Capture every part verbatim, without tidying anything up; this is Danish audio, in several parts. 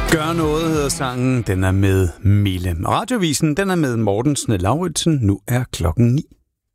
Gør noget hedder sangen. Den er med Mille. Radiovisen, den er med Mortensen Lauritsen. Nu er klokken ni.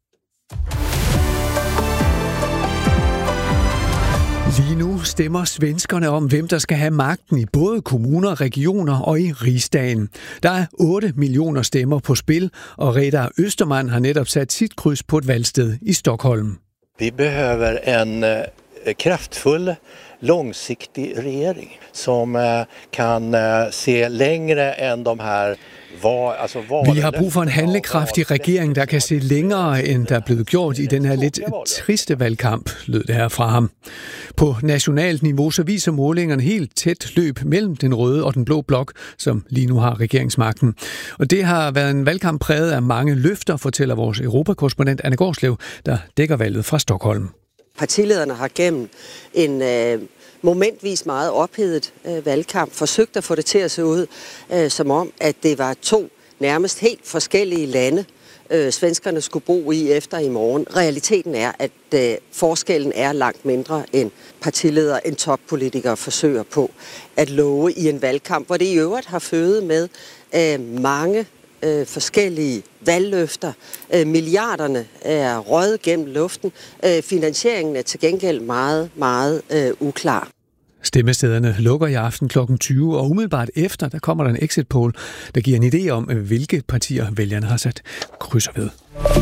Lige nu stemmer svenskerne om, hvem der skal have magten i både kommuner, regioner og i rigsdagen. Der er otte millioner stemmer på spil, og Reda Österman har netop sat sit kryds på et valgsted i Stockholm. Vi behöver en uh, kraftfull, långsiktig regering som uh, kan uh, se längre än de här. Vi har brug for en handlekraftig regering, der kan se længere, end der er blevet gjort i den her lidt triste valgkamp, lød det her fra ham. På nationalt niveau så viser målingerne helt tæt løb mellem den røde og den blå blok, som lige nu har regeringsmagten. Og det har været en valgkamp præget af mange løfter, fortæller vores europakorrespondent Anne Gårdslev, der dækker valget fra Stockholm. Partilederne har gennem en øh, momentvis meget ophedet øh, valgkamp forsøgt at få det til at se ud, øh, som om, at det var to nærmest helt forskellige lande, øh, svenskerne skulle bo i efter i morgen. Realiteten er, at øh, forskellen er langt mindre, end partiledere, end toppolitikere forsøger på at love i en valgkamp, hvor det i øvrigt har fødet med øh, mange Øh, forskellige valgløfter. Øh, milliarderne er røget gennem luften. Øh, finansieringen er til gengæld meget, meget øh, uklar. Stemmestederne lukker i aften klokken tyve, og umiddelbart efter, der kommer der en exit poll, der giver en idé om, hvilke partier vælgerne har sat krydser ved.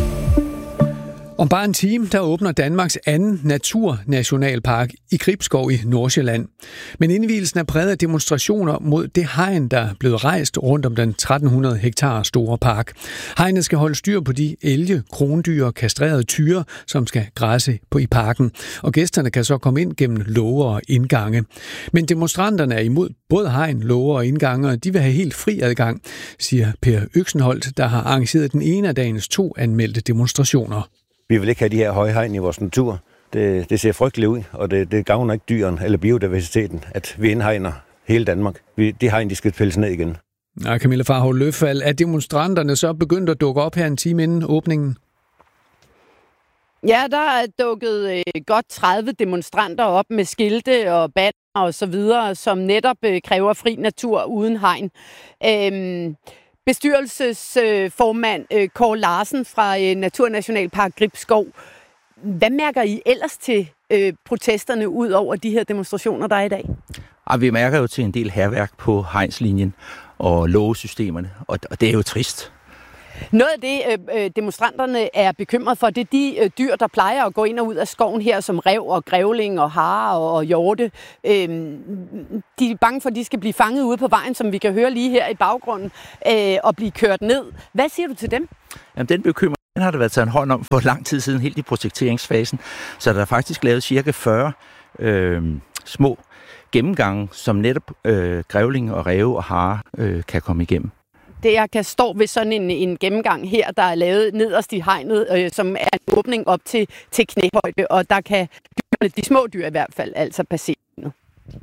Om bare en time, der åbner Danmarks anden naturnationalpark i Gribskov i Nordsjælland. Men indvielsen er præget af demonstrationer mod det hegn, der er blevet rejst rundt om den tretten hundrede hektar store park. Hegnet skal holde styr på de elge, krondyr og kastrerede tyre, som skal græsse på i parken. Og gæsterne kan så komme ind gennem låger og indgange. Men demonstranterne er imod både hegn, låger og indgange, og de vil have helt fri adgang, siger Per Øksenholt, der har arrangeret den ene af dagens to anmeldte demonstrationer. Vi vil ikke have de her høje hegn i vores natur. Det, det ser frygteligt ud, og det, det gavner ikke dyren eller biodiversiteten, at vi indhegner hele Danmark. Vi, de hegn, de skal pilles ned igen. Ja, Camilla Farhov Løffald, er demonstranterne så begyndt at dukke op her en time inden åbningen? Ja, der er dukket øh, godt tredive demonstranter op med skilte og banner og så videre, som netop øh, kræver fri natur uden hegn. Øhm, Bestyrelsesformand øh, Kåre Larsen fra øh, Naturnationalpark Gribskov. Hvad mærker I ellers til øh, protesterne ud over de her demonstrationer, der er i dag? Ja, vi mærker jo til en del hærværk på hegnslinjen og lågesystemerne, og, og det er jo trist. Noget af det, øh, demonstranterne er bekymret for, det er de øh, dyr, der plejer at gå ind og ud af skoven her, som ræv og grævling og hare og, og hjorte. Øh, de er bange for, at de skal blive fanget ude på vejen, som vi kan høre lige her i baggrunden, øh, og blive kørt ned. Hvad siger du til dem? Jamen, den bekymring den har der været taget en hånd om for lang tid siden, helt i projekteringsfasen. Så der er faktisk lavet cirka fyrre øh, små gennemgange, som netop øh, grævling og ræve og hare øh, kan komme igennem. Det jeg kan stå ved sådan en, en gennemgang her, der er lavet nederst i hegnet, øh, som er en åbning op til, til knæhøjde, og der kan dyrene, de små dyr i hvert fald, altså passere nu.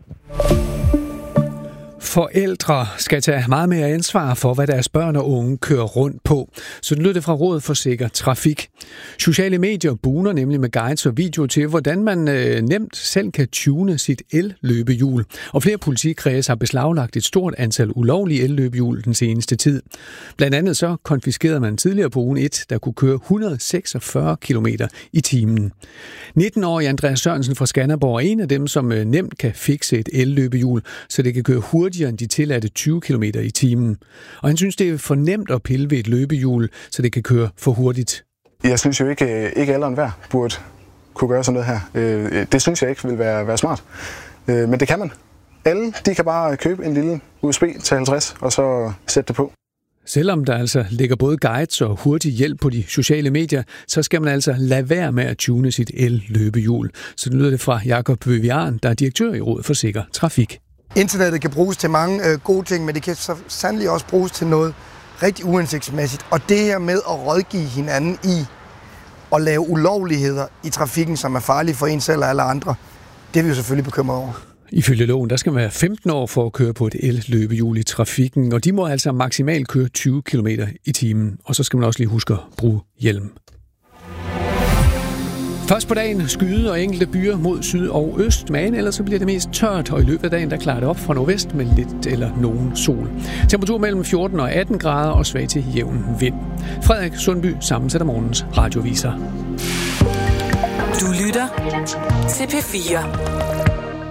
Forældre skal tage meget mere ansvar for, hvad deres børn og unge kører rundt på. Så det lyder det fra Rådet for Sikker Trafik. Sociale medier buner nemlig med guides og video til, hvordan man øh, nemt selv kan tune sit el-løbehjul. Og flere politikredse har beslaglagt et stort antal ulovlige el-løbehjul den seneste tid. Blandt andet så konfiskerede man tidligere på ugen et, der kunne køre et hundrede og seksogfyrre kilometer i timen. nitten-årige Andreas Sørensen fra Skanderborg er en af dem, som øh, nemt kan fikse et el-løbehjul, så det kan køre hurtigt end de tilladte tyve kilometer i timen. Og han synes, det er for nemt at pille ved et løbehjul, så det kan køre for hurtigt. Jeg synes jo ikke, ikke alle og enhver burde kunne gøre sådan noget her. Det synes jeg ikke vil være, være smart. Men det kan man. Alle de kan bare købe en lille U S B til halvtreds og så sætte det på. Selvom der altså ligger både guides og hurtig hjælp på de sociale medier, så skal man altså lade være med at tune sit el-løbehjul. Så det lyder det fra Jakob Vivian, der er direktør i Rådet for Sikker Trafik. Internettet kan bruges til mange øh, gode ting, men det kan så sandelig også bruges til noget rigtig uhensigtsmæssigt. Og det her med at rådgive hinanden i at lave ulovligheder i trafikken, som er farlige for en selv og alle andre, det er vi jo selvfølgelig bekymret over. Ifølge loven, der skal man være femten år for at køre på et el-løbehjul i trafikken, og de må altså maksimalt køre tyve kilometer i timen. Og så skal man også lige huske at bruge hjelm. Først på dagen skyde og enkelte byer mod syd og øst, men ellers så bliver det mest tørt, og i løbet af dagen der klarer det op fra nordvest med lidt eller nogen sol. Temperatur mellem fjorten og atten grader og svag til jævn vind. Frederik Sundby sammensætter morgens radioviser. Du lytter til P fire.